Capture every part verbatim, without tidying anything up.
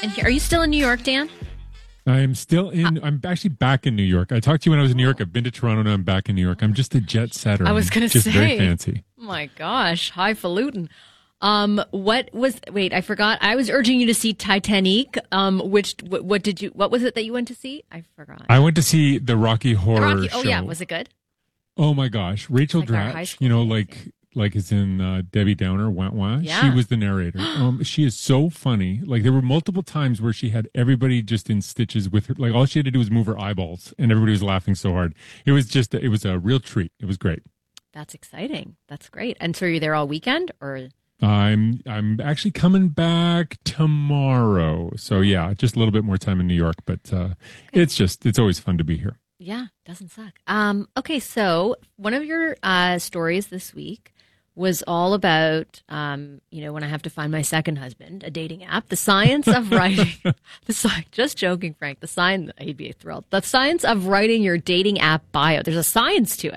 And here, are you still in New York, Dan? I'm still in. I'm actually back in New York. I talked to you when I was in New York. I've been to Toronto. Now I'm back in New York. I'm just a jet setter. I was going to say, just very fancy. Oh my gosh, highfalutin. Um, what was? Wait, I forgot. I was urging you to see Titanic. Um, which what, what did you? What was it that you went to see? I forgot. I went to see the Rocky Horror The Rocky, Show. oh yeah, was it good? Oh my gosh, Rachel Like our high Dratch. school You know, days, like like it's in uh, Debbie Downer. Wah wah. Yeah. She was the narrator. Um, she is so funny. Like there were multiple times where she had everybody just in stitches with her. Like all she had to do was move her eyeballs, and everybody was laughing so hard. It was just it was a real treat. It was great. That's exciting. That's great. And so, are you there all weekend, or? I'm I'm actually coming back tomorrow. So yeah, just a little bit more time in New York, but uh, okay. it's just it's always fun to be here. Yeah, doesn't suck. Um, okay, so one of your uh, stories this week was all about, um, you know, when I have to find my second husband, a dating app, the science of writing. the sci- Just joking, Frank. The science. He'd be thrilled. The science of writing your dating app bio. There's a science to it.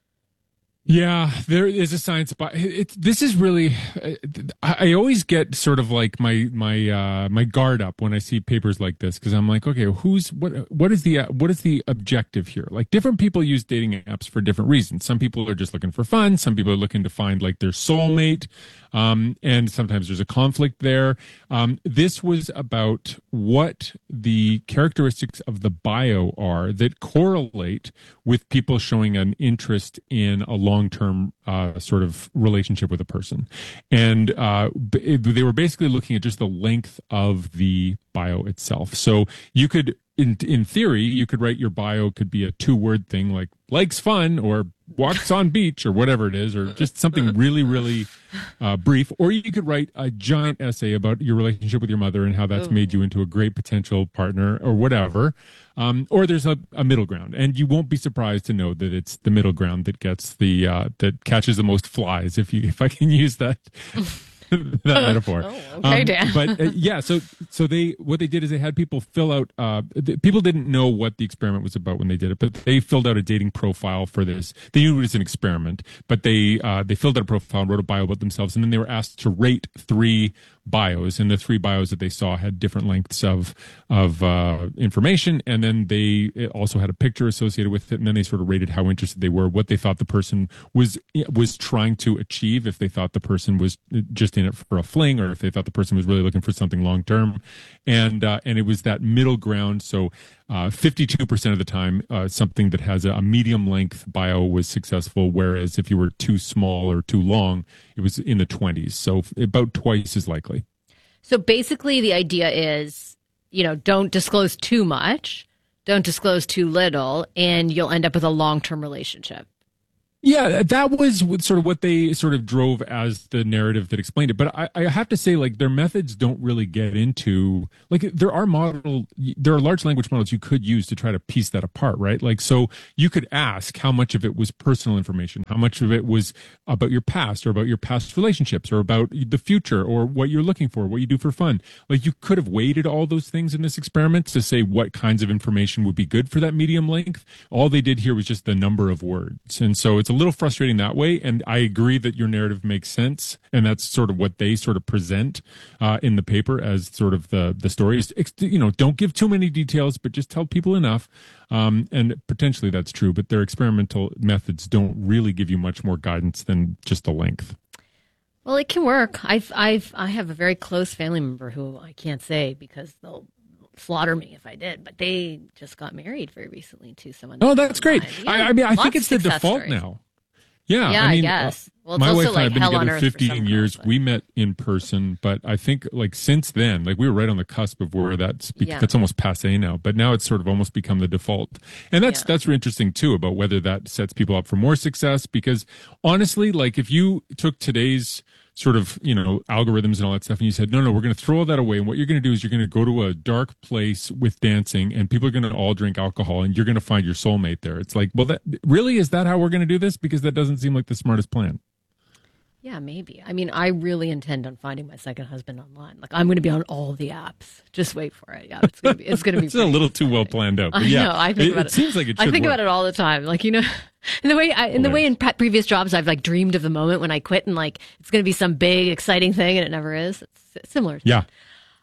Yeah, there is a science, but it's this is really. I, I always get sort of like my my uh, my guard up when I see papers like this because I'm like, okay, who's what? What is the what is the objective here? Like, different people use dating apps for different reasons. Some people are just looking for fun. Some people are looking to find like their soulmate, um, and sometimes there's a conflict there. Um, this was about what the characteristics of the bio are that correlate with people showing an interest in a long-term uh, sort of relationship with a person. And uh, b- they were basically looking at just the length of the bio itself. So you could, in in theory, you could write your bio could be a two-word thing like likes fun or walks on beach or whatever it is, or just something really, really uh, brief. Or you could write a giant essay about your relationship with your mother and how that's Ooh. made you into a great potential partner or whatever. Um, or there's a, a middle ground, and you won't be surprised to know that it's the middle ground that gets the uh, that catches the most flies, if you if I can use that. that metaphor. Oh, okay, um, Dan. but uh, yeah, so so they what they did is they had people fill out. Uh, th- people didn't know what the experiment was about when they did it, but they filled out a dating profile for this. They knew it was an experiment, but they uh, they filled out a profile and wrote a bio about themselves, and then they were asked to rate three bios, and the three bios that they saw had different lengths of of uh, information, and then they also had a picture associated with it, and then they sort of rated how interested they were, what they thought the person was was trying to achieve, if they thought the person was just in it for a fling, or if they thought the person was really looking for something long term, and uh, and it was that middle ground. So uh, fifty-two percent of the time, uh, something that has a medium length bio was successful, whereas if you were too small or too long, it was in the twenties. So about twice as likely. So basically, the idea is, you know, don't disclose too much, don't disclose too little, and you'll end up with a long-term relationship. Yeah, that was sort of what they sort of drove as the narrative that explained it. But I, I have to say, like, their methods don't really get into, like, there are model, there are large language models you could use to try to piece that apart, right? Like, so you could ask how much of it was personal information, how much of it was about your past or about your past relationships or about the future or what you're looking for, what you do for fun. Like, you could have weighted all those things in this experiment to say what kinds of information would be good for that medium length. All they did here was just the number of words. And so it's a little frustrating that way, and I agree that your narrative makes sense, and that's sort of what they sort of present uh, in the paper as sort of the the stories. You know, don't give too many details, but just tell people enough, um, and potentially that's true. But their experimental methods don't really give you much more guidance than just the length. Well, it can work. I've I've I have a very close family member who I can't say because they'll slaughter me if I did, but they just got married very recently to someone. Oh, that's great. Yeah, I, I mean, I think lots it's the of success default stories. now. Yeah, Yeah, I mean, I guess. Well, it's my also wife and I like have been hell on together earth for fifteen some years. girls, but- We met in person, but I think like since then, like we were right on the cusp of where that's be- Yeah. that's almost passe now. But now it's sort of almost become the default, and that's Yeah. that's interesting too about whether that sets people up for more success. Because honestly, like if you took today's sort of, you know, algorithms and all that stuff, and you said, no, no, we're going to throw all that away, and what you're going to do is you're going to go to a dark place with dancing, and people are going to all drink alcohol, and you're going to find your soulmate there. It's like, well, that really is that how we're going to do this? Because that doesn't seem like the smartest plan. Yeah, maybe. I mean, I really intend on finding my second husband online. Like, I'm going to be on all the apps. Just wait for it. Yeah, it's going to be. It's going to be. It's a little too well planned out. But I yeah, know. I think it, about it seems like it I should think work. about it all the time. Like, you know, in the way, I, in the way in pre- previous jobs, I've like dreamed of the moment when I quit, and like it's going to be some big, exciting thing, and it never is. It's similar. To Yeah.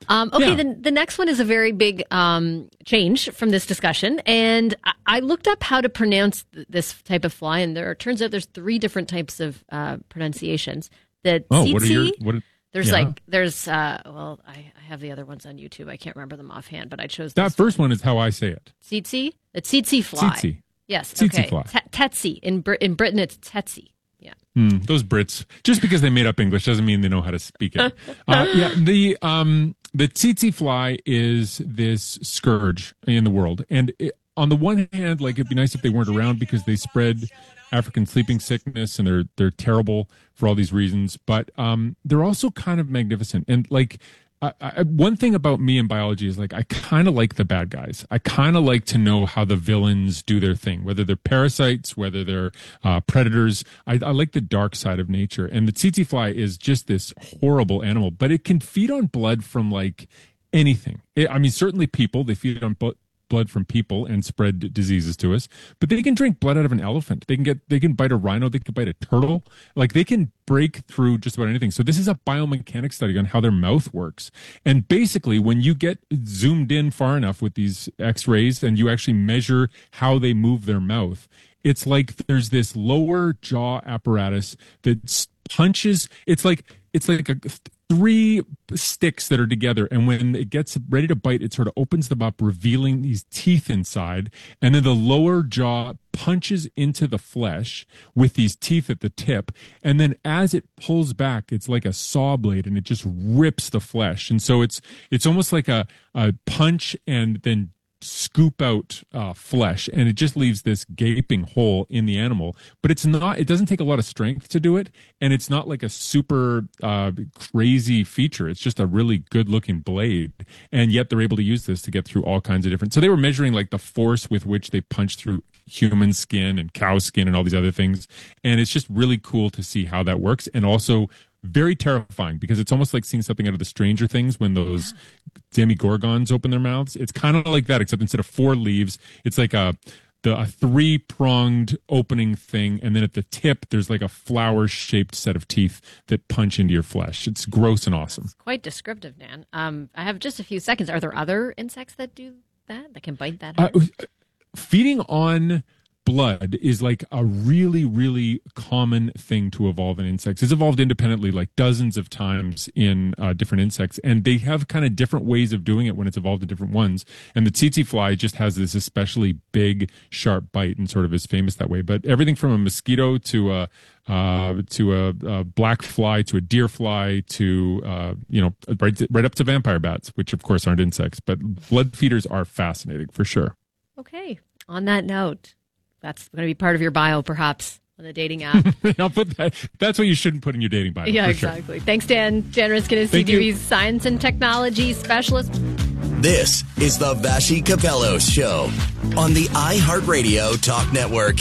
Um, okay, Yeah. the, the next one is a very big um, change from this discussion. And I, I looked up how to pronounce th- this type of fly, and there are, turns out there's three different types of uh, pronunciations. The Oh, tsetse, what are your what? Are, there's yeah. like, there's, uh, well, I, I have the other ones on YouTube. I can't remember them offhand, but I chose that this first one is how I say it. Tsetse? The tsetse fly. Tsetse. Yes, Tsetse okay. fly. T- Tsetse. In, Brit- in Britain, it's tsetse. Yeah. Mm, those Brits, just because they made up English doesn't mean they know how to speak it. uh, yeah, the um, the tsetse fly is this scourge in the world, and it, on the one hand, like it'd be nice if they weren't around because they spread African sleeping sickness, and they're they're terrible for all these reasons. But um, they're also kind of magnificent, and like. I, I, one thing about me in biology is like I kind of like the bad guys. I kind of like to know how the villains do their thing, whether they're parasites, whether they're uh, predators. I, I like the dark side of nature, and the tsetse fly is just this horrible animal, but it can feed on blood from like anything. It, I mean, certainly people, they feed on blood. blood from people and spread diseases to us, but they can drink blood out of an elephant. They can get, they can bite a rhino. They can bite a turtle. Like they can break through just about anything. So this is a biomechanics study on how their mouth works. And basically when you get zoomed in far enough with these x-rays and you actually measure how they move their mouth, it's like there's this lower jaw apparatus that punches. It's like, it's like a three sticks that are together, and when it gets ready to bite, it sort of opens them up, revealing these teeth inside, and then the lower jaw punches into the flesh with these teeth at the tip, and then as it pulls back, it's like a saw blade, and it just rips the flesh. And so it's it's almost like a, a punch and then scoop out uh, flesh, and it just leaves this gaping hole in the animal. But it's not, it doesn't take a lot of strength to do it, and it's not like a super uh, crazy feature. It's just a really good looking blade, and yet they're able to use this to get through all kinds of different. So they were measuring like the force with which they punch through human skin and cow skin and all these other things, and it's just really cool to see how that works, and also very terrifying because it's almost like seeing something out of the Stranger Things when those demigorgons open their mouths. It's kind of like that, except instead of four leaves, it's like a the a three pronged opening thing, and then at the tip there's like a flower shaped set of teeth that punch into your flesh. It's gross and awesome. It's quite descriptive, Dan. Um, I have just a few seconds. Are there other insects that do that that can bite that hard? Uh, feeding on blood is like a really, really common thing to evolve in insects. It's evolved independently like dozens of times in uh, different insects, and they have kind of different ways of doing it when it's evolved in different ones. And the tsetse fly just has this especially big, sharp bite and sort of is famous that way. But everything from a mosquito to a uh, to a, a black fly to a deer fly to uh, you know right right up to vampire bats, which of course aren't insects, but blood feeders are fascinating for sure. Okay. On that note, that's going to be part of your bio, perhaps, on the dating app. I'll put that. That's what you shouldn't put in your dating bio. Yeah, for exactly. Sure. Thanks, Dan. Dan Riskin is Thank C T V's you. Science and Technology Specialist. This is the Vashi Capello Show on the iHeartRadio Talk Network.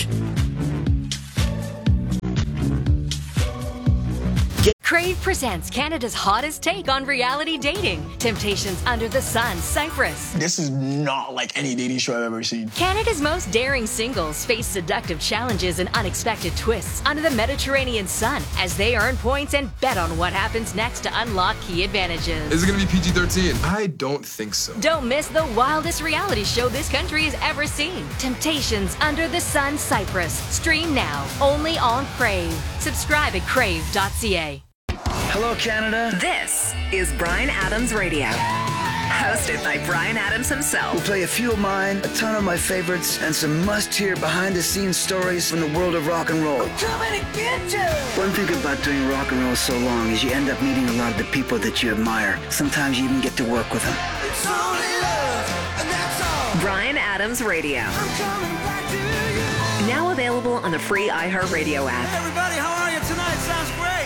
Crave presents Canada's hottest take on reality dating. Temptations Under the Sun, Cyprus. This is not like any dating show I've ever seen. Canada's most daring singles face seductive challenges and unexpected twists under the Mediterranean sun as they earn points and bet on what happens next to unlock key advantages. Is it going to be P G thirteen? I don't think so. Don't miss the wildest reality show this country has ever seen. Temptations Under the Sun, Cyprus. Stream now, only on Crave. Subscribe at crave dot c a. Hello, Canada. This is Bryan Adams Radio, hosted by Bryan Adams himself. We'll play a few of mine, a ton of my favorites, and some must-hear behind-the-scenes stories from the world of rock and roll. We're coming to get you! One thing about doing rock and roll so long is you end up meeting a lot of the people that you admire. Sometimes you even get to work with them. It's only love, and that's all. Bryan Adams Radio. I'm coming back to you. Now available on the free iHeartRadio app. Hey everybody, how are you tonight? Sounds great.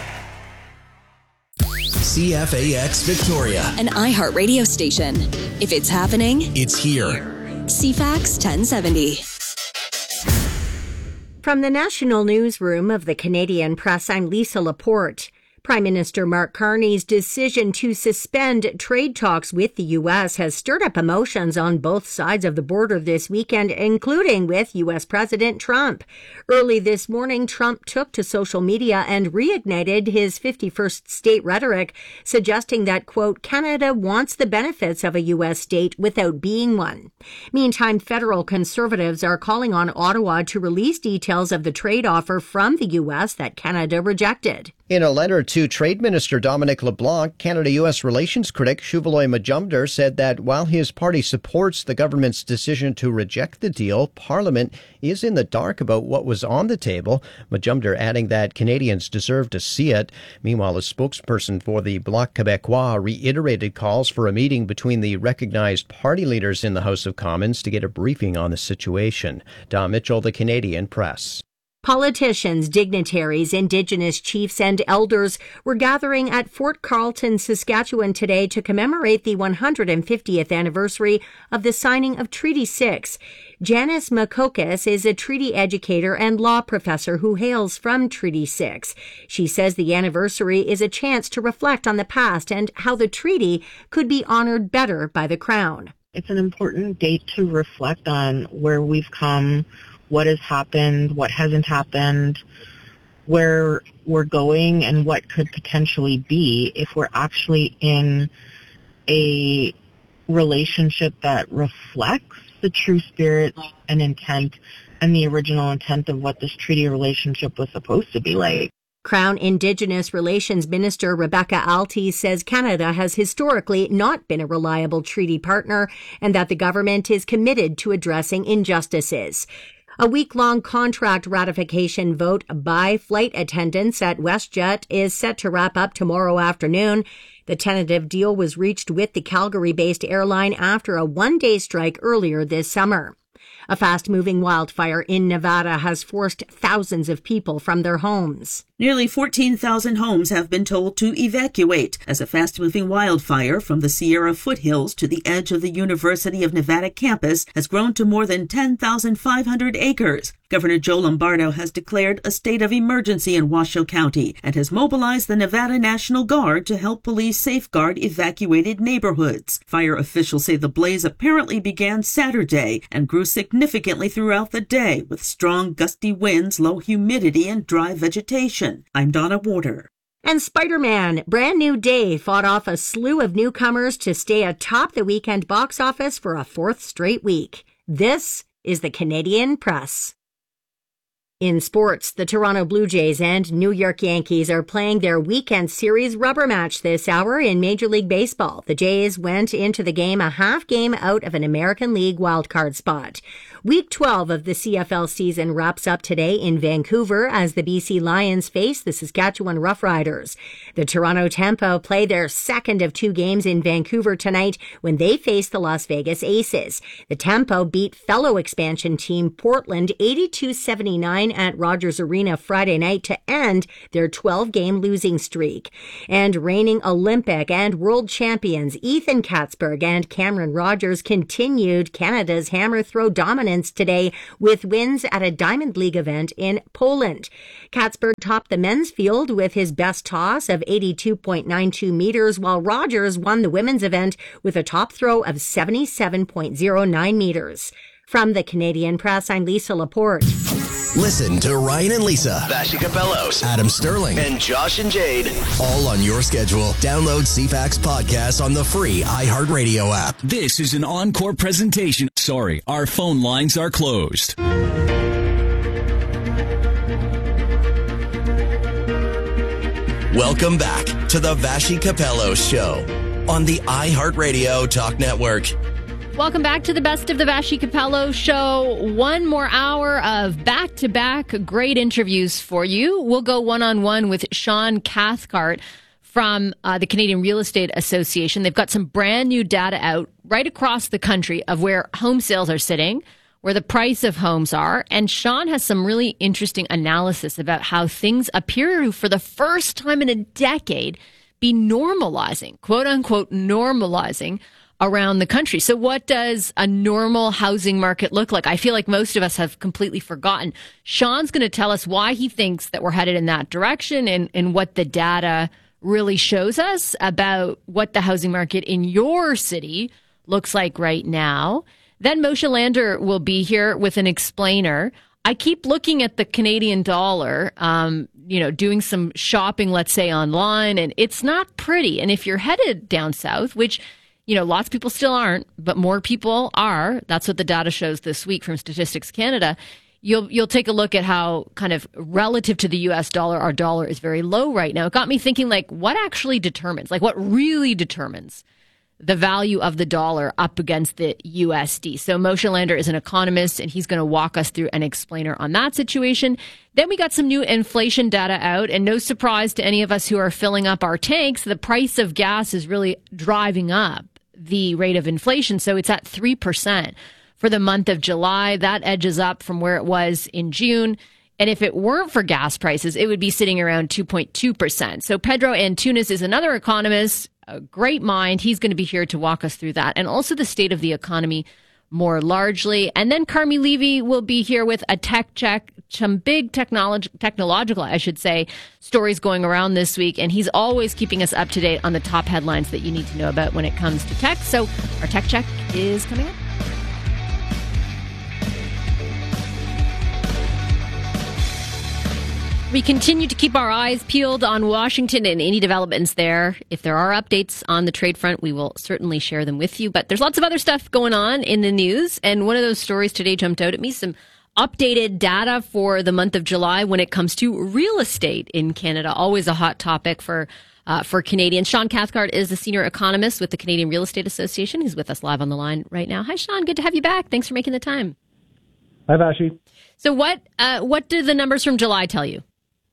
C F A X Victoria. An iHeartRadio station. If it's happening, It's here. C FAX ten seventy. From the National Newsroom of the Canadian Press, I'm Lisa Laporte. Prime Minister Mark Carney's decision to suspend trade talks with the U S has stirred up emotions on both sides of the border this weekend, including with U S President Trump. Early this morning, Trump took to social media and reignited his fifty-first state rhetoric, suggesting that, quote, Canada wants the benefits of a U S state without being one. Meantime, federal conservatives are calling on Ottawa to release details of the trade offer from the U S that Canada rejected. In a letter to Trade Minister Dominic LeBlanc, Canada-U S relations critic Shuvaloy Majumdar said that while his party supports the government's decision to reject the deal, Parliament is in the dark about what was on the table, Majumdar adding that Canadians deserve to see it. Meanwhile, a spokesperson for the Bloc Québécois reiterated calls for a meeting between the recognized party leaders in the House of Commons to get a briefing on the situation. Don Mitchell, The Canadian Press. Politicians, dignitaries, Indigenous chiefs, and elders were gathering at Fort Carlton, Saskatchewan today to commemorate the one hundred fiftieth anniversary of the signing of Treaty six. Janice Makokis is a treaty educator and law professor who hails from Treaty six. She says the anniversary is a chance to reflect on the past and how the treaty could be honored better by the Crown. It's an important date to reflect on where we've come, what has happened, what hasn't happened, where we're going, and what could potentially be if we're actually in a relationship that reflects the true spirit and intent and the original intent of what this treaty relationship was supposed to be like. Crown Indigenous Relations Minister Rebecca Alty says Canada has historically not been a reliable treaty partner and that the government is committed to addressing injustices. A week-long contract ratification vote by flight attendants at WestJet is set to wrap up tomorrow afternoon. The tentative deal was reached with the Calgary-based airline after a one-day strike earlier this summer. A fast-moving wildfire in Nevada has forced thousands of people from their homes. Nearly fourteen thousand homes have been told to evacuate as a fast-moving wildfire from the Sierra foothills to the edge of the University of Nevada campus has grown to more than ten thousand five hundred acres. Governor Joe Lombardo has declared a state of emergency in Washoe County and has mobilized the Nevada National Guard to help police safeguard evacuated neighborhoods. Fire officials say the blaze apparently began Saturday and grew significantly throughout the day with strong gusty winds, low humidity, and dry vegetation. I'm Donna Warder. And Spider-Man, Brand New Day, fought off a slew of newcomers to stay atop the weekend box office for a fourth straight week. This is the Canadian Press. In sports, the Toronto Blue Jays and New York Yankees are playing their weekend series rubber match this hour in Major League Baseball. The Jays went into the game a half game out of an American League wildcard spot. Week twelve of the C F L season wraps up today in Vancouver as the B C Lions face the Saskatchewan Roughriders. The Toronto Tempo play their second of two games in Vancouver tonight when they face the Las Vegas Aces. The Tempo beat fellow expansion team Portland eighty-two seventy-nine at Rogers Arena Friday night to end their twelve-game losing streak. And reigning Olympic and world champions Ethan Katzberg and Cameron Rogers continued Canada's hammer throw dominance today with wins at a Diamond League event in Poland. Katzberg topped the men's field with his best toss of eighty-two point nine two meters, while Rogers won the women's event with a top throw of seventy-seven point oh nine meters. From the Canadian Press, I'm Lisa Laporte. Listen to Ryan and Lisa, Vashi Capellos, Adam Sterling, and Josh and Jade, all on your schedule. Download C FAX podcast on the free iHeartRadio app. This is an encore presentation. Sorry, our phone lines are closed. Welcome back to the Vashi Capellos Show on the iHeartRadio Talk Network. Welcome back to the Best of the Vashi Capello Show. One more hour of back-to-back great interviews for you. We'll go one-on-one with Sean Cathcart from uh, the Canadian Real Estate Association. They've got some brand new data out right across the country of where home sales are sitting, where the price of homes are. And Sean has some really interesting analysis about how things appear to, for the first time in a decade, be normalizing, quote-unquote normalizing, around the country. So what does a normal housing market look like? I feel like most of us have completely forgotten. Sean's going to tell us why he thinks that we're headed in that direction and, and what the data really shows us about what the housing market in your city looks like right now. Then Moshe Lander will be here with an explainer. I keep looking at the Canadian dollar, um, you know, doing some shopping, let's say online, and it's not pretty. And if you're headed down south, which, you know, lots of people still aren't, but more people are, that's what the data shows this week from Statistics Canada, you'll you'll take a look at how kind of relative to the U S dollar, our dollar is very low right now. It got me thinking, like, what actually determines, like what really determines the value of the dollar up against the U S D. So Moshe Lander is an economist, and he's going to walk us through an explainer on that situation. Then we got some new inflation data out, and no surprise to any of us who are filling up our tanks, the price of gas is really driving up the rate of inflation. So it's at three percent for the month of July. That edges up from where it was in June. And if it weren't for gas prices, it would be sitting around two point two percent. So Pedro Antunes is another economist, a great mind. He's going to be here to walk us through that, and also the state of the economy more largely. And then Carmi Levy will be here with a tech check, some big technolog- technological, I should say, stories going around this week. And he's always keeping us up to date on the top headlines that you need to know about when it comes to tech. So our tech check is coming up. We continue to keep our eyes peeled on Washington and any developments there. If there are updates on the trade front, we will certainly share them with you. But there's lots of other stuff going on in the news. And one of those stories today jumped out at me, some updated data for the month of July when it comes to real estate in Canada. Always a hot topic for uh, for Canadians. Sean Cathcart is a senior economist with the Canadian Real Estate Association. He's with us live on the line right now. Hi, Sean. Good to have you back. Thanks for making the time. Hi, Vashi. So what uh, what do the numbers from July tell you?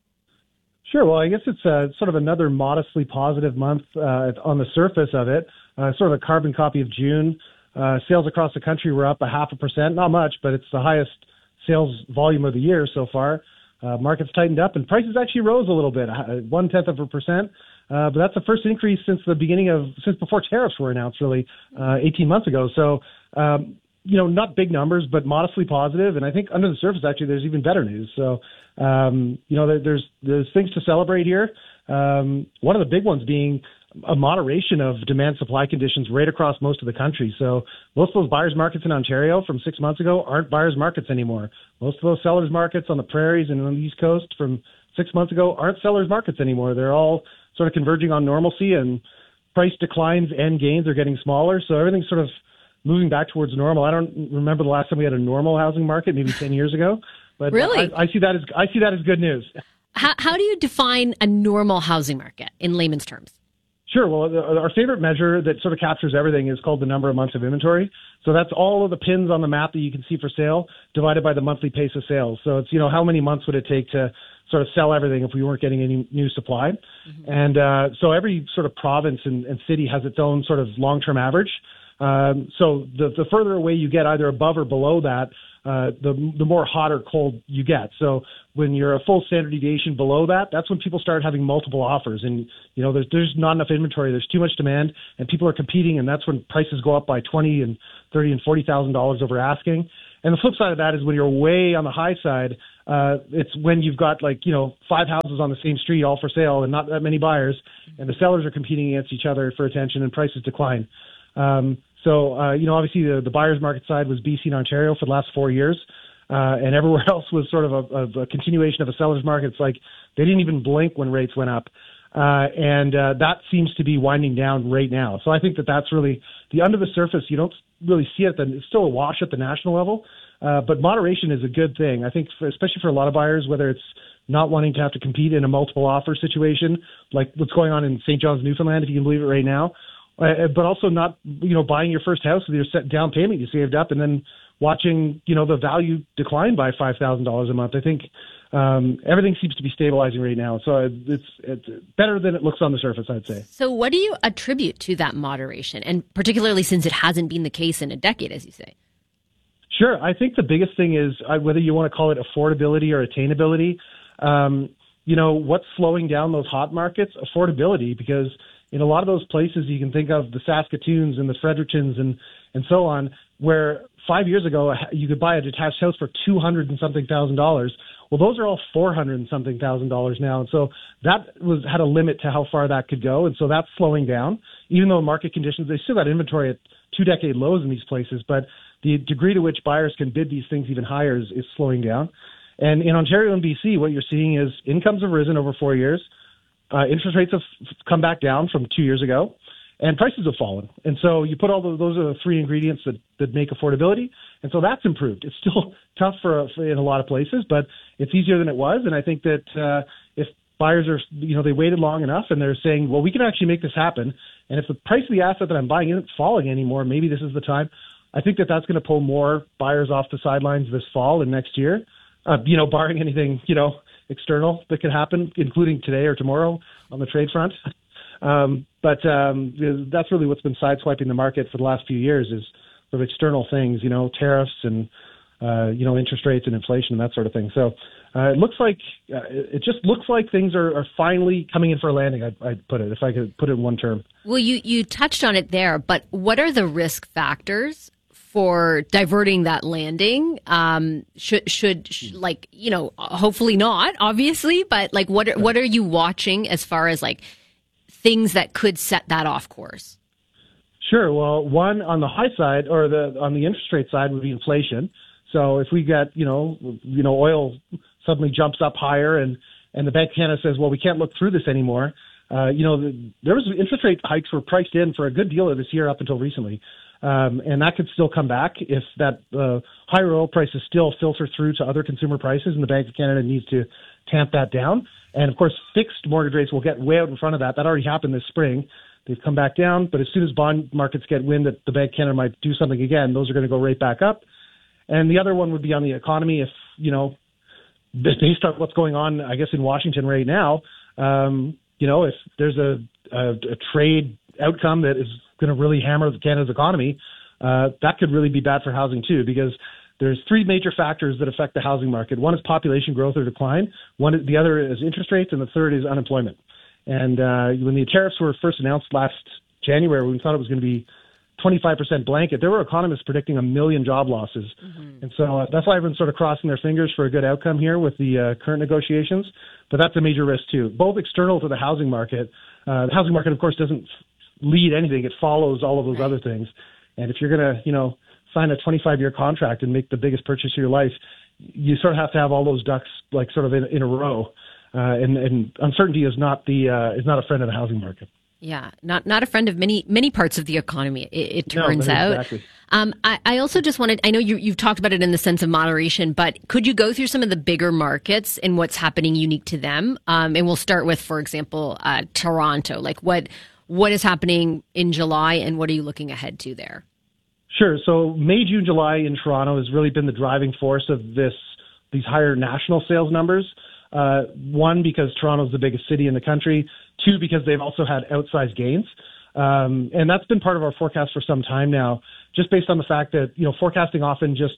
Sure. Well, I guess it's uh, sort of another modestly positive month uh, on the surface of it, uh, sort of a carbon copy of June. Uh, sales across the country were up a half a percent, not much, but it's the highest sales volume of the year so far. Uh, markets tightened up, and prices actually rose a little bit, one tenth of a percent. Uh, but that's the first increase since the beginning of, since before tariffs were announced, really, uh, eighteen months ago. So, um, you know, not big numbers, but modestly positive. And I think under the surface, actually, there's even better news. So, um, you know, there's there's things to celebrate here. Um, one of the big ones being a moderation of demand-supply conditions right across most of the country. So most of those buyers markets in Ontario from six months ago aren't buyers markets anymore. Most of those sellers markets on the prairies and on the East Coast from six months ago aren't sellers markets anymore. They're all sort of converging on normalcy, and price declines and gains are getting smaller. So everything's sort of moving back towards normal. I don't remember the last time we had a normal housing market, maybe ten years ago. But really? I, I see that as I see that as good news. How, how do you define a normal housing market in layman's terms? Sure. Well, our favorite measure that sort of captures everything is called the number of months of inventory. So that's all of the pins on the map that you can see for sale divided by the monthly pace of sales. So it's, you know, how many months would it take to sort of sell everything if we weren't getting any new supply? Mm-hmm. And uh, so every sort of province and, and city has its own sort of long-term average. Um, so the, the further away you get, either above or below that, uh, the, the more hot or cold you get. So when you're a full standard deviation below that, that's when people start having multiple offers. And, you know, there's, there's not enough inventory. There's too much demand and people are competing. And that's when prices go up by twenty and thirty and forty thousand dollars over asking. And the flip side of that is when you're way on the high side, uh, it's when you've got like, you know, five houses on the same street all for sale and not that many buyers, and the sellers are competing against each other for attention and prices decline. Um, So, uh, you know, obviously the, the buyer's market side was B C and Ontario for the last four years, uh, and everywhere else was sort of a, a, a continuation of a seller's market. It's like they didn't even blink when rates went up, uh, and uh, that seems to be winding down right now. So I think that that's really the under the surface. You don't really see it. It's still a wash at the national level, uh, but moderation is a good thing. I think, for, especially for a lot of buyers, whether it's not wanting to have to compete in a multiple offer situation like what's going on in Saint John's, Newfoundland, if you can believe it right now. Uh, but also not, you know, buying your first house with your set down payment you saved up and then watching, you know, the value decline by five thousand dollars a month. I think um, everything seems to be stabilizing right now. So it's, it's better than it looks on the surface, I'd say. So what do you attribute to that moderation? And particularly since it hasn't been the case in a decade, as you say. Sure. I think the biggest thing is uh, whether you want to call it affordability or attainability. Um, you know, what's slowing down those hot markets? Affordability, because in a lot of those places, you can think of the Saskatoons and the Frederictons and, and so on, where five years ago you could buy a detached house for two hundred and something thousand dollars. Well, those are all four hundred and something thousand dollars now. And so that was had a limit to how far that could go. And so that's slowing down, even though market conditions, they still got inventory at two decade lows in these places, but the degree to which buyers can bid these things even higher is, is slowing down. And in Ontario and B C, what you're seeing is incomes have risen over four years. Uh, interest rates have come back down from two years ago, and prices have fallen. And so you put all the, those are the three ingredients that, that make affordability. And so that's improved. It's still tough for, for in a lot of places, but it's easier than it was. And I think that uh, if buyers are, you know, they waited long enough and they're saying, well, we can actually make this happen. And if the price of the asset that I'm buying isn't falling anymore, maybe this is the time. I think that that's going to pull more buyers off the sidelines this fall and next year, uh, you know, barring anything, you know, external that could happen, including today or tomorrow on the trade front. Um, but um, that's really what's been sideswiping the market for the last few years is sort of external things, you know, tariffs and, uh, you know, interest rates and inflation and that sort of thing. So uh, it looks like, uh, it just looks like things are, are finally coming in for a landing, I'd, I'd put it, if I could put it in one term. Well, you, you touched on it there, but what are the risk factors for diverting that landing? Um, should, should, sh- like, you know, hopefully not, obviously, but like, what are, what are you watching as far as like things that could set that off course? Sure. Well, one on the high side or the, on the interest rate side would be inflation. So if we get, you know, you know, oil suddenly jumps up higher and, and the Bank of Canada says, well, we can't look through this anymore. Uh, you know, the, there was interest rate hikes were priced in for a good deal of this year up until recently. Um, and that could still come back if that uh, higher oil prices still filter through to other consumer prices, and the Bank of Canada needs to tamp that down. And, of course, fixed mortgage rates will get way out in front of that. That already happened this spring. They've come back down, but as soon as bond markets get wind that the Bank of Canada might do something again, those are going to go right back up. And the other one would be on the economy. If, you know, based on what's going on, I guess, in Washington right now, um, you know, if there's a, a, a trade outcome that is going to really hammer Canada's economy, uh, that could really be bad for housing too, because there's three major factors that affect the housing market. One is population growth or decline. One is, the other is interest rates, and the third is unemployment. And uh, when the tariffs were first announced last January, we thought it was going to be twenty-five percent blanket. There were economists predicting a million job losses. Mm-hmm. And so uh, that's why everyone's sort of crossing their fingers for a good outcome here with the uh, current negotiations. But that's a major risk too, both external to the housing market. Uh, the housing market, of course, doesn't lead anything. It follows all of those right. other things. And if you're going to, you know, sign a twenty-five year contract and make the biggest purchase of your life, you sort of have to have all those ducks like sort of in, in a row. Uh, and, and uncertainty is not the uh, is not a friend of the housing market. Yeah, not not a friend of many many parts of the economy. It, it turns no, out. Exactly. Um, I, I also just wanted. I know you you've talked about it in the sense of moderation, but could you go through some of the bigger markets and what's happening unique to them? Um, and we'll start with, for example, uh, Toronto. Like what what is happening in July, and what are you looking ahead to there? Sure. So May, June, July in Toronto has really been the driving force of this these higher national sales numbers. Uh, one, because Toronto's the biggest city in the country. Two, because they've also had outsized gains. Um, and that's been part of our forecast for some time now, just based on the fact that, you know, forecasting often just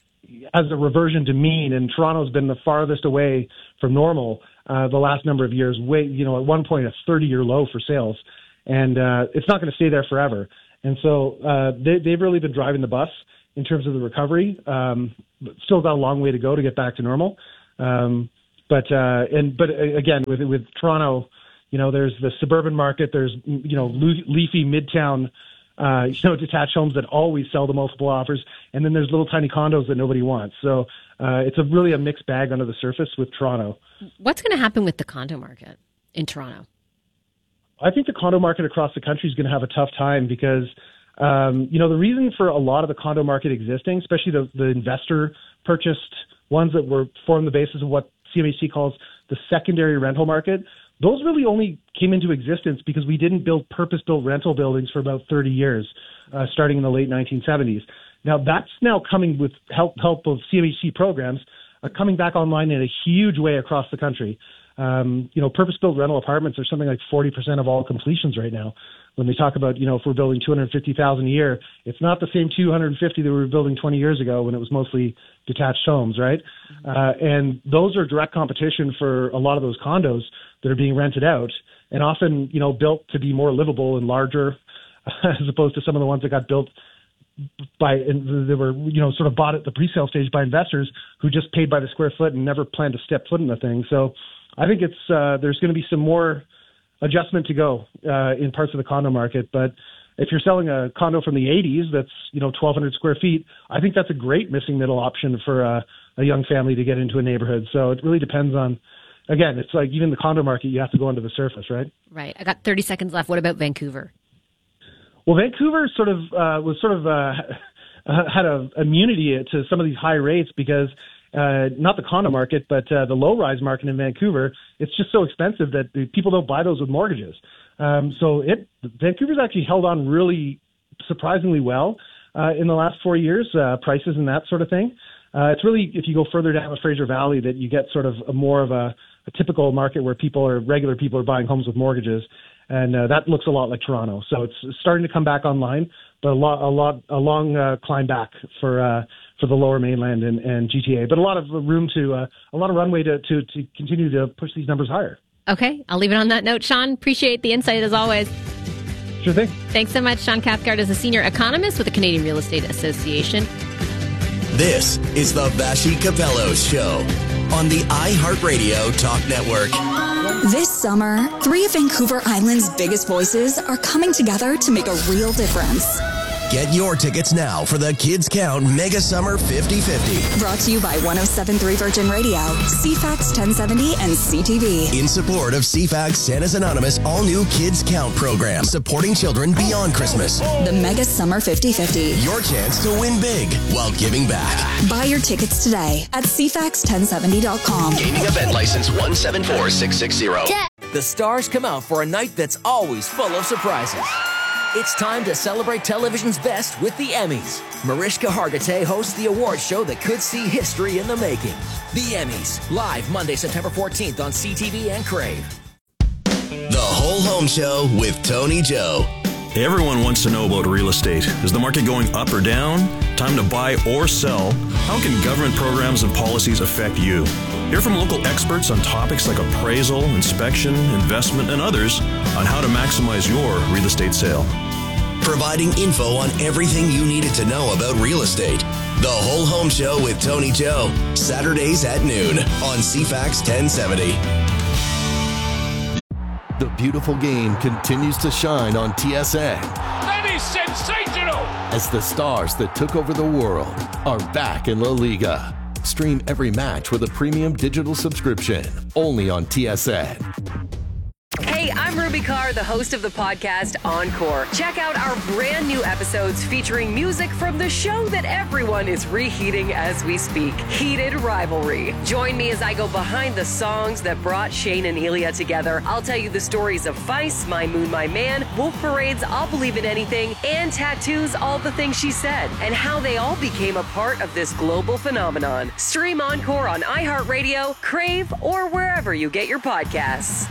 has a reversion to mean, and Toronto's been the farthest away from normal uh, the last number of years, way, you know, at one point a thirty-year low for sales. And uh, it's not going to stay there forever. And so uh, they, they've really been driving the bus in terms of the recovery. Um, still got a long way to go to get back to normal. Um, But uh, and but again, with with Toronto, you know, there's the suburban market. There's you know leafy midtown, uh, you know, detached homes that always sell the multiple offers, and then there's little tiny condos that nobody wants. So uh, it's a really a mixed bag under the surface with Toronto. What's going to happen with the condo market in Toronto? I think the condo market across the country is going to have a tough time because um, you know the reason for a lot of the condo market existing, especially the the investor purchased ones that were form the basis of what C M H C calls the secondary rental market, those really only came into existence because we didn't build purpose-built rental buildings for about thirty years, uh, starting in the late nineteen seventies. Now, that's now coming with help help of C M H C programs, uh, coming back online in a huge way across the country. Um, you know, purpose-built rental apartments are something like forty percent of all completions right now. When they talk about, you know, if we're building two hundred fifty thousand a year, it's not the same two hundred fifty that we were building twenty years ago when it was mostly detached homes, right? Mm-hmm. Uh, and those are direct competition for a lot of those condos that are being rented out. and often, you know, built to be more livable and larger as opposed to some of the ones that got built by, and they were, you know, sort of bought at the pre-sale stage by investors who just paid by the square foot and never planned to step foot in the thing. So I think it's, uh, there's going to be some more adjustment to go uh, in parts of the condo market. But if you're selling a condo from the eighties that's, you know, twelve hundred square feet, I think that's a great missing middle option for uh, a young family to get into a neighborhood. So it really depends on, again, it's like even the condo market, you have to go under the surface, right? Right. I got thirty seconds left. What about Vancouver? Well, Vancouver sort of uh, was sort of uh, had a immunity to some of these high rates because uh, not the condo market, but uh, the low-rise market in Vancouver, it's just so expensive that the people don't buy those with mortgages. Um, so it Vancouver's actually held on really surprisingly well uh, in the last four years, uh, prices and that sort of thing. Uh, it's really, if you go further down the Fraser Valley, that you get sort of a more of a, a typical market where people are, regular people are buying homes with mortgages. And uh, that looks a lot like Toronto. So it's starting to come back online, but a lot, a lot, a long uh, climb back for uh, for the Lower Mainland and, and G T A. But a lot of room to, uh, a lot of runway to, to to continue to push these numbers higher. Okay, I'll leave it on that note. Sean, appreciate the insight as always. Sure thing. Thanks so much. Sean Cathcart is a senior economist with the Canadian Real Estate Association. This is the Vassy Capellos Show on the iHeartRadio Talk Network. This summer, three of Vancouver Island's biggest voices are coming together to make a real difference. Get your tickets now for the Kids Count Mega Summer fifty fifty. Brought to you by one oh seven point three Virgin Radio, C FAX ten seventy, and C T V. In support of C FAX Santa's Anonymous all-new Kids Count program, supporting children beyond Christmas. The Mega Summer fifty fifty. Your chance to win big while giving back. Buy your tickets today at C FAX ten seventy dot com. Gaming event license one seven four six six zero. The stars come out for a night that's always full of surprises. It's time to celebrate television's best with the Emmys. Mariska Hargitay hosts the award show that could see history in the making. The Emmys, live Monday, September fourteenth on C T V and Crave. The Whole Home Show with Tony Joe. Everyone wants to know about real estate. Is the market going up or down? Time to buy or sell? How can government programs and policies affect you? Hear from local experts on topics like appraisal, inspection, investment, and others on how to maximize your real estate sale. Providing info on everything you needed to know about real estate. The Whole Home Show with Tony Joe. Saturdays at noon on C FAX ten seventy. The beautiful game continues to shine on T S N. That is sensational! As the stars that took over the world are back in La Liga. Stream every match with a premium digital subscription, only on T S N. Hey, I'm Ruby Carr, the host of the podcast Encore. Check out our brand new episodes featuring music from the show that everyone is reheating as we speak, Heated Rivalry. Join me as I go behind the songs that brought Shane and Ilya together. I'll tell you the stories of Feist, My Moon, My Man, Wolf Parade's I'll Believe in Anything, and Tattoo's All the Things She Said, and how they all became a part of this global phenomenon. Stream Encore on iHeartRadio, Crave, or wherever you get your podcasts.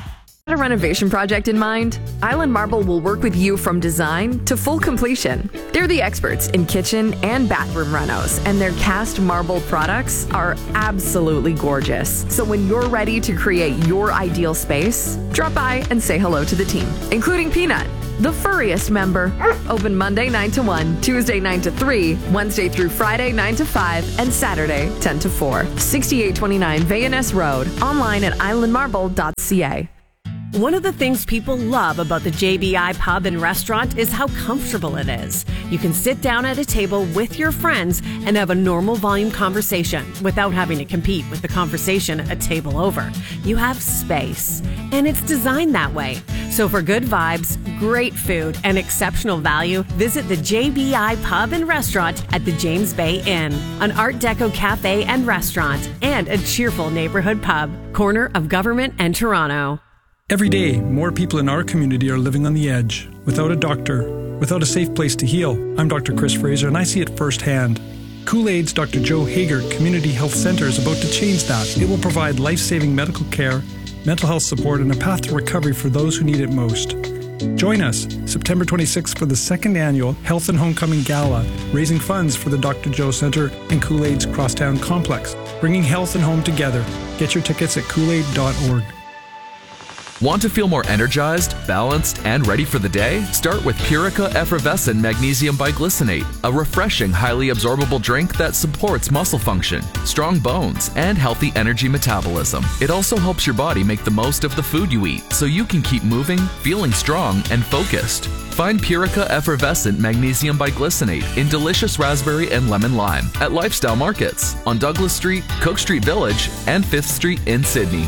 A renovation project in mind? Island Marble will work with you from design to full completion. They're the experts in kitchen and bathroom renos, and their cast marble products are absolutely gorgeous. So when you're ready to create your ideal space, drop by and say hello to the team, including Peanut, the furriest member. Open Monday nine to one, Tuesday nine to three, Wednesday through Friday nine to five, and Saturday ten to four. sixty-eight twenty-nine Van Ness Road. Online at island marble dot c a. One of the things people love about the J B I Pub and Restaurant is how comfortable it is. You can sit down at a table with your friends and have a normal volume conversation without having to compete with the conversation a table over. You have space, and it's designed that way. So for good vibes, great food, and exceptional value, visit the J B I Pub and Restaurant at the James Bay Inn, an Art Deco cafe and restaurant, and a cheerful neighborhood pub, corner of Government and Toronto. Every day, more people in our community are living on the edge, without a doctor, without a safe place to heal. I'm Doctor Chris Fraser, and I see it firsthand. Kool-Aid's Doctor Joe Hager Community Health Center is about to change that. It will provide life-saving medical care, mental health support, and a path to recovery for those who need it most. Join us September twenty-sixth for the second annual Health and Homecoming Gala, raising funds for the Doctor Joe Center and Kool-Aid's Crosstown Complex, bringing health and home together. Get your tickets at kool aid dot org. Want to feel more energized, balanced, and ready for the day? Start with Purica Effervescent Magnesium Biglycinate, a refreshing, highly absorbable drink that supports muscle function, strong bones, and healthy energy metabolism. It also helps your body make the most of the food you eat, so you can keep moving, feeling strong, and focused. Find Purica Effervescent Magnesium Biglycinate in delicious raspberry and lemon lime at Lifestyle Markets on Douglas Street, Cook Street Village, and fifth Street in Sydney.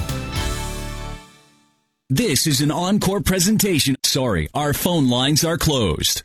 This is an encore presentation. Sorry, our phone lines are closed.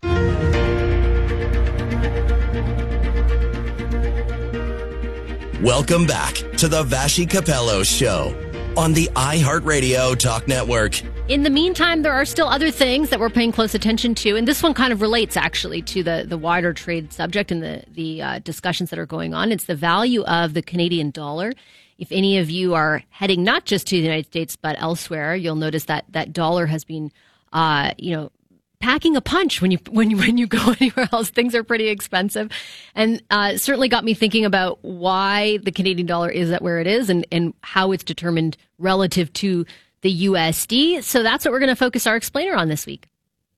Welcome back to the Vashi Capello Show on the iHeartRadio Talk Network. In the meantime, there are still other things that we're paying close attention to, and this one kind of relates actually to the, the wider trade subject and the, the uh, discussions that are going on. It's the value of the Canadian dollar. If any of you are heading not just to the United States but elsewhere, you'll notice that that dollar has been, uh, you know, packing a punch when you when you when you go anywhere else. Things are pretty expensive, and uh, certainly got me thinking about why the Canadian dollar is at where it is and and how it's determined relative to the U S D. So that's what we're going to focus our explainer on this week.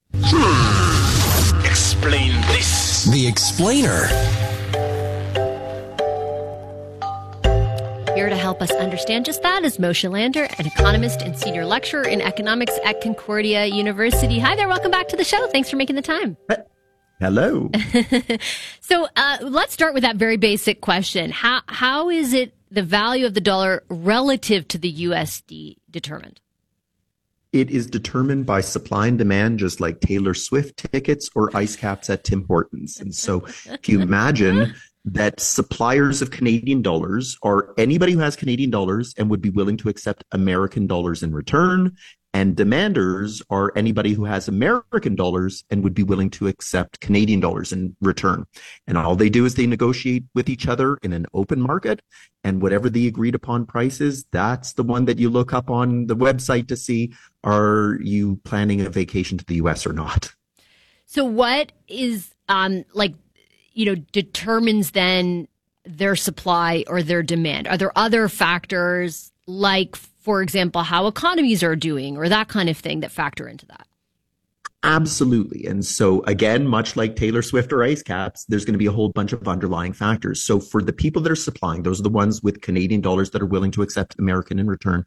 Hmm. Explain this. The explainer. Here to help us understand just that is Moshe Lander, an economist and senior lecturer in economics at Concordia University. Hi there. Welcome back to the show. Thanks for making the time. Hello. So uh, let's start with that very basic question. How How is it the value of the dollar relative to the U S D determined? It is determined by supply and demand, just like Taylor Swift tickets or ice caps at Tim Hortons. And so if you imagine that suppliers of Canadian dollars are anybody who has Canadian dollars and would be willing to accept American dollars in return, and demanders are anybody who has American dollars and would be willing to accept Canadian dollars in return. And all they do is they negotiate with each other in an open market, and whatever the agreed upon price is, that's the one that you look up on the website to see, are you planning a vacation to the U S or not? So what is, um, like, you know, determines then their supply or their demand? Are there other factors like, for example, how economies are doing or that kind of thing that factor into that? Absolutely. And so again, much like Taylor Swift or ice caps, there's going to be a whole bunch of underlying factors. So for the people that are supplying, those are the ones with Canadian dollars that are willing to accept American in return.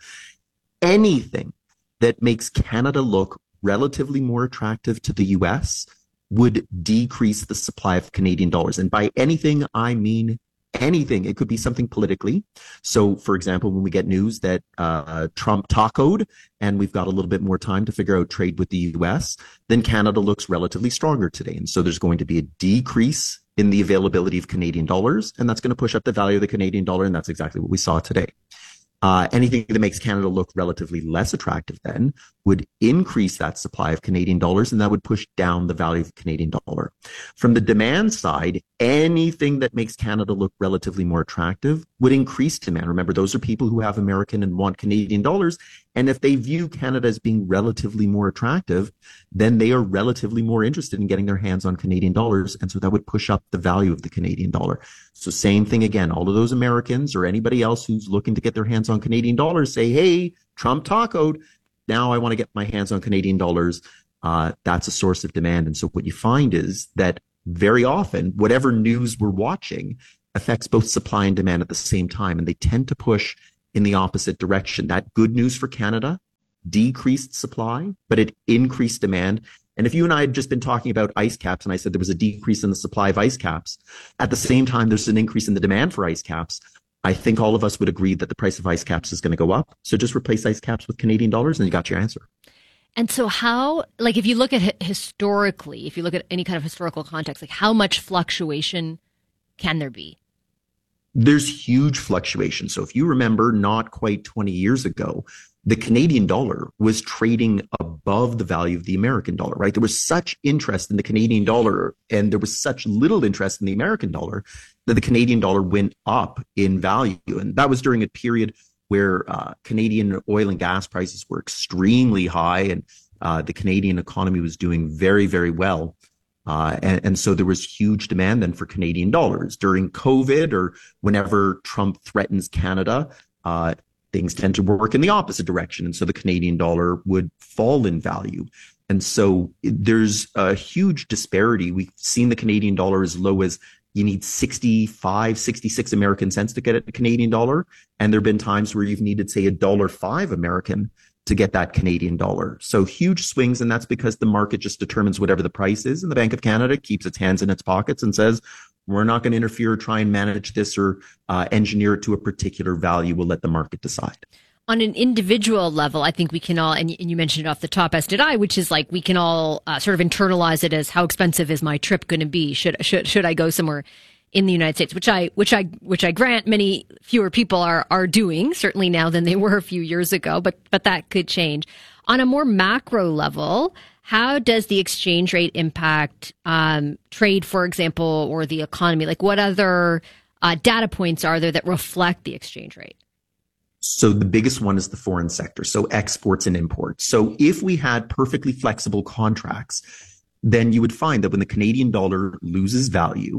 Anything that makes Canada look relatively more attractive to the U S would decrease the supply of Canadian dollars. And by anything, I mean anything. It could be something politically. So, for example, when we get news that uh, Trump tacoed and we've got a little bit more time to figure out trade with the U S, then Canada looks relatively stronger today. And so there's going to be a decrease in the availability of Canadian dollars, and that's going to push up the value of the Canadian dollar, and that's exactly what we saw today. Uh, anything that makes Canada look relatively less attractive then would increase that supply of Canadian dollars, and that would push down the value of the Canadian dollar. From the demand side, anything that makes Canada look relatively more attractive would increase demand. Remember, those are people who have American and want Canadian dollars. And if they view Canada as being relatively more attractive, then they are relatively more interested in getting their hands on Canadian dollars. And so that would push up the value of the Canadian dollar. So same thing again, all of those Americans or anybody else who's looking to get their hands on Canadian dollars say, hey, Trump tacoed. Now I want to get my hands on Canadian dollars. Uh, that's a source of demand. And so what you find is that very often, whatever news we're watching affects both supply and demand at the same time. And they tend to push in the opposite direction. That good news for Canada decreased supply, but it increased demand. And if you and I had just been talking about ice caps and I said there was a decrease in the supply of ice caps, at the same time, there's an increase in the demand for ice caps, I think all of us would agree that the price of ice caps is going to go up. So just replace ice caps with Canadian dollars and you got your answer. And so how, like if you look at historically, if you look at any kind of historical context, like how much fluctuation can there be? There's huge fluctuation. So if you remember, not quite twenty years ago, the Canadian dollar was trading above the value of the American dollar, right? There was such interest in the Canadian dollar and there was such little interest in the American dollar that the Canadian dollar went up in value. And that was during a period where uh, Canadian oil and gas prices were extremely high and uh, the Canadian economy was doing very, very well. Uh, and, and so there was huge demand then for Canadian dollars. During COVID or whenever Trump threatens Canada, uh, things tend to work in the opposite direction. And so the Canadian dollar would fall in value. And so there's a huge disparity. We've seen the Canadian dollar as low as you need sixty-five, sixty-six American cents to get a Canadian dollar. And there have been times where you've needed, say, a dollar five American to get that Canadian dollar. So huge swings. And that's because the market just determines whatever the price is. And the Bank of Canada keeps its hands in its pockets and says, we're not going to interfere or try and manage this or uh, engineer it to a particular value. We'll let the market decide. On an individual level, I think we can all, and you mentioned it off the top, as did I, which is like we can all uh, sort of internalize it as how expensive is my trip going to be? Should should should I go somewhere in the United States? Which I which I which I grant many fewer people are are doing, certainly now than they were a few years ago. But but that could change. On a more macro level, how does the exchange rate impact um, trade, for example, or the economy? Like, what other uh, data points are there that reflect the exchange rate? So the biggest one is the foreign sector, so exports and imports. So if we had perfectly flexible contracts, then you would find that when the Canadian dollar loses value,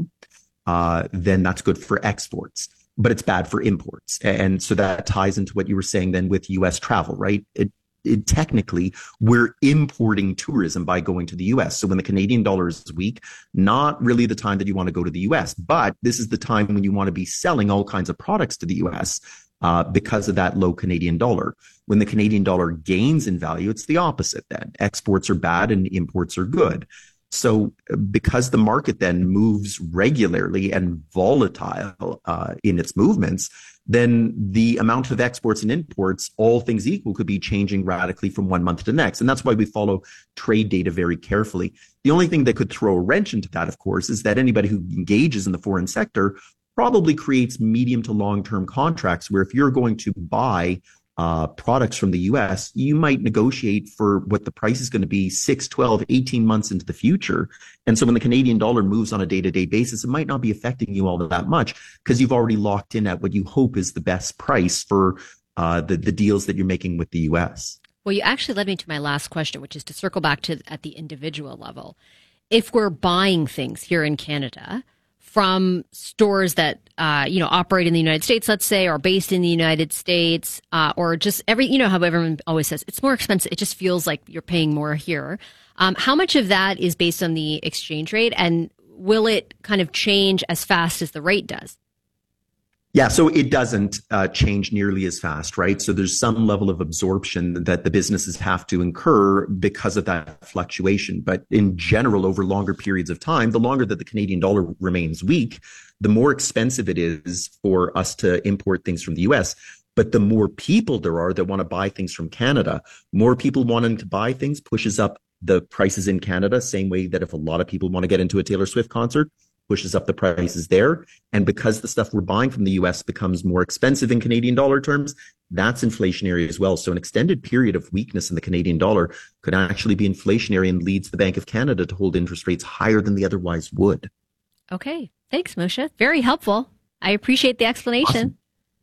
uh, then that's good for exports, but it's bad for imports. And so that ties into what you were saying then with U S travel, right? It, it, technically, we're importing tourism by going to the U S. So when the Canadian dollar is weak, not really the time that you want to go to the U S, but this is the time when you want to be selling all kinds of products to the U S Uh, because of that low Canadian dollar. When the Canadian dollar gains in value, it's the opposite then. Exports are bad and imports are good. So because the market then moves regularly and volatile uh, in its movements, then the amount of exports and imports, all things equal, could be changing radically from one month to the next. And that's why we follow trade data very carefully. The only thing that could throw a wrench into that, of course, is that anybody who engages in the foreign sector probably creates medium to long-term contracts where if you're going to buy uh, products from the U S, you might negotiate for what the price is going to be six, twelve, eighteen months into the future. And so when the Canadian dollar moves on a day-to-day basis, it might not be affecting you all that much because you've already locked in at what you hope is the best price for uh, the, the deals that you're making with the U S. Well, you actually led me to my last question, which is to circle back to at the individual level. If we're buying things here in Canada from stores that, uh, you know, operate in the United States, let's say, or based in the United States, uh, or just every, you know, how everyone always says it's more expensive. It just feels like you're paying more here. Um, how much of that is based on the exchange rate, and will it kind of change as fast as the rate does? Yeah, so it doesn't uh, change nearly as fast, right? So there's some level of absorption that the businesses have to incur because of that fluctuation. But in general, over longer periods of time, the longer that the Canadian dollar remains weak, the more expensive it is for us to import things from the U S. But the more people there are that want to buy things from Canada, more people wanting to buy things pushes up the prices in Canada, same way that if a lot of people want to get into a Taylor Swift concert, pushes up the prices there. And because the stuff we're buying from the U S becomes more expensive in Canadian dollar terms, that's inflationary as well. So an extended period of weakness in the Canadian dollar could actually be inflationary and leads the Bank of Canada to hold interest rates higher than they otherwise would. Okay. Thanks, Moshe. Very helpful. I appreciate the explanation. Awesome.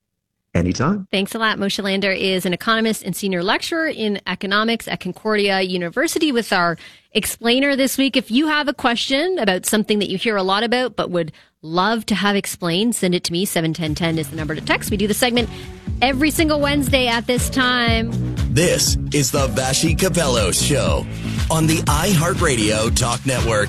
Anytime. Thanks a lot. Moshe Lander is an economist and senior lecturer in economics at Concordia University with our explainer this week. If you have a question about something that you hear a lot about but would love to have explained, send it to me. seven one zero one zero is the number to text. We do the segment every single Wednesday at this time. This is the Vassy Kapelos Show on the iHeartRadio Talk Network.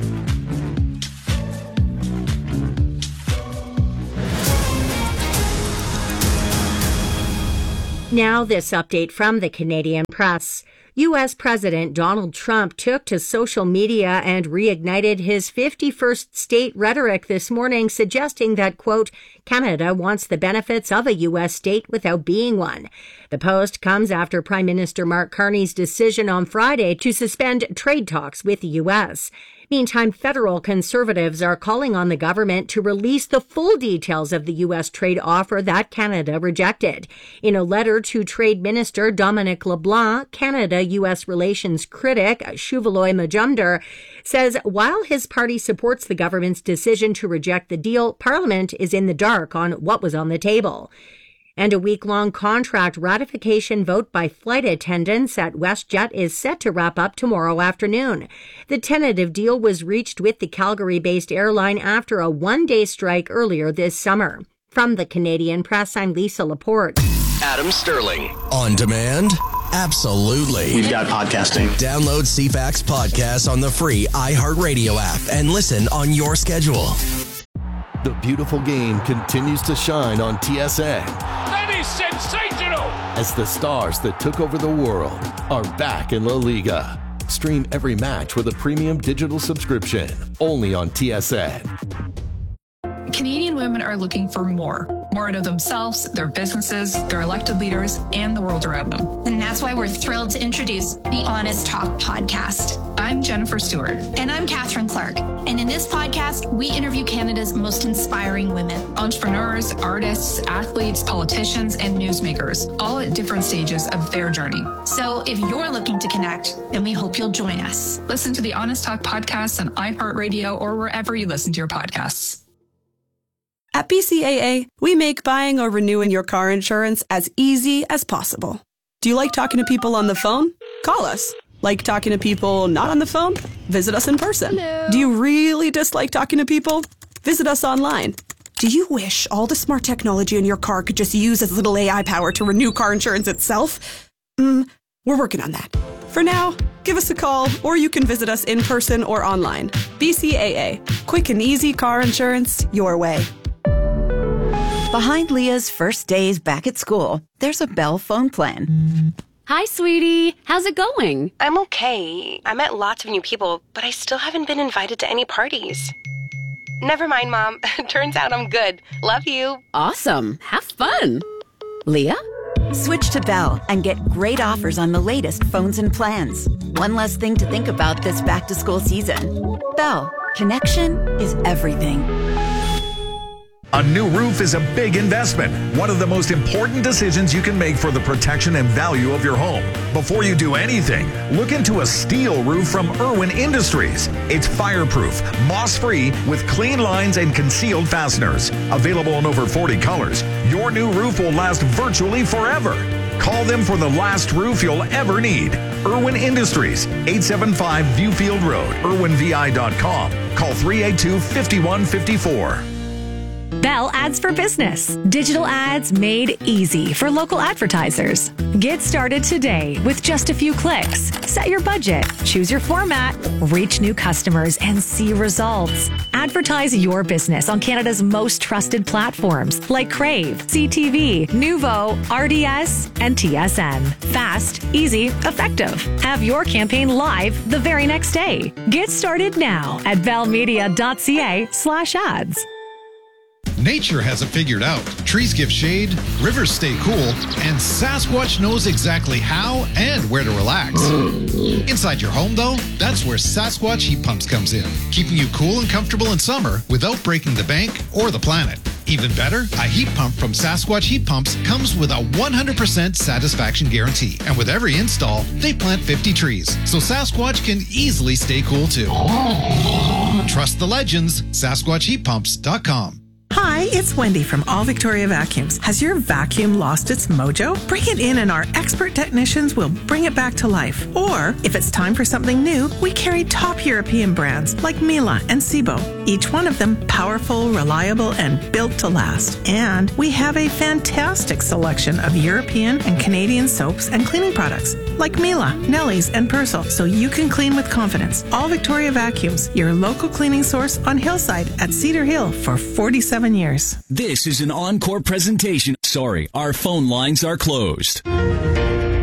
Now this update from the Canadian Press. U S. President Donald Trump took to social media and reignited his fifty-first state rhetoric this morning, suggesting that, quote, Canada wants the benefits of a U S state without being one. The post comes after Prime Minister Mark Carney's decision on Friday to suspend trade talks with the U S. Meantime, federal conservatives are calling on the government to release the full details of the U S trade offer that Canada rejected. In a letter to Trade Minister Dominic LeBlanc, Canada-U S relations critic Shuvaloy Majumdar says while his party supports the government's decision to reject the deal, Parliament is in the dark on what was on the table. And a week-long contract ratification vote by flight attendants at WestJet is set to wrap up tomorrow afternoon. The tentative deal was reached with the Calgary-based airline after a one-day strike earlier this summer. From the Canadian Press, I'm Lisa Laporte. Adam Sterling. On demand? Absolutely. We've got podcasting. Download C FAX Podcast on the free iHeartRadio app and listen on your schedule. The beautiful game continues to shine on T S N. That is sensational! As the stars that took over the world are back in La Liga. Stream every match with a premium digital subscription, only on T S N. Canadian women are looking for more. More out of themselves, their businesses, their elected leaders, and the world around them. And that's why we're thrilled to introduce the Honest Talk podcast. I'm Jennifer Stewart. And I'm Catherine Clark. And in this podcast, we interview Canada's most inspiring women. Entrepreneurs, artists, athletes, politicians, and newsmakers, all at different stages of their journey. So if you're looking to connect, then we hope you'll join us. Listen to the Honest Talk podcast on iHeartRadio or wherever you listen to your podcasts. At B C A A, we make buying or renewing your car insurance as easy as possible. Do you like talking to people on the phone? Call us. Like talking to people not on the phone? Visit us in person. Hello. Do you really dislike talking to people? Visit us online. Do you wish all the smart technology in your car could just use as little A I power to renew car insurance itself? Mm, we're working on that. For now, give us a call or you can visit us in person or online. B C A A. Quick and easy car insurance your way. Behind Leah's first days back at school, there's a Bell phone plan. Hi, sweetie. How's it going? I'm okay. I met lots of new people, but I still haven't been invited to any parties. Never mind, Mom. Turns out I'm good. Love you. Awesome. Have fun. Leah? Switch to Bell and get great offers on the latest phones and plans. One less thing to think about this back-to-school season. Bell. Connection is everything. A new roof is a big investment, one of the most important decisions you can make for the protection and value of your home. Before you do anything, look into a steel roof from Irwin Industries. It's fireproof, moss-free, with clean lines and concealed fasteners. Available in over forty colors, your new roof will last virtually forever. Call them for the last roof you'll ever need. Irwin Industries, eight seven five Viewfield Road, irwin v i dot com. Call three eight two, five one five four. Bell Ads for Business. Digital ads made easy for local advertisers. Get started today with just a few clicks. Set your budget, choose your format, reach new customers, and see results. Advertise your business on Canada's most trusted platforms like Crave, C T V, Nuvo, R D S, and T S N. Fast, easy, effective. Have your campaign live the very next day. Get started now at bellmedia.ca slash ads. Nature has it figured out. Trees give shade, rivers stay cool, and Sasquatch knows exactly how and where to relax. Inside your home, though, that's where Sasquatch Heat Pumps comes in, keeping you cool and comfortable in summer without breaking the bank or the planet. Even better, a heat pump from Sasquatch Heat Pumps comes with a one hundred percent satisfaction guarantee. And with every install, they plant fifty trees, so Sasquatch can easily stay cool too. Trust the legends, Sasquatch Heat Pumps dot com. Hi, it's Wendy from All Victoria Vacuums. Has your vacuum lost its mojo? Bring it in and our expert technicians will bring it back to life. Or, if it's time for something new, we carry top European brands like Miele and Sebo. Each one of them powerful, reliable, and built to last. And we have a fantastic selection of European and Canadian soaps and cleaning products like Miele, Nelly's, and Persil, so you can clean with confidence. All Victoria Vacuums, your local cleaning source on Hillside at Cedar Hill for forty-seven years. This is an Encore presentation. Sorry, our phone lines are closed.